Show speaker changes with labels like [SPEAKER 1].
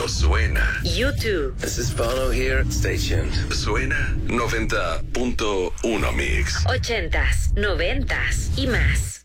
[SPEAKER 1] pero suena.
[SPEAKER 2] YouTube.
[SPEAKER 3] This is Bono here. Stay tuned.
[SPEAKER 1] Suena 90.1 Mix.
[SPEAKER 2] 80s, 90s y más.